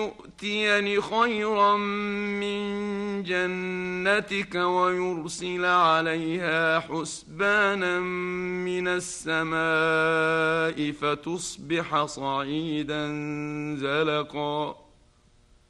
يؤتين خيرا من جنتك ويرسل عليها حسبانا من السماء فتصبح صعيدا زلقا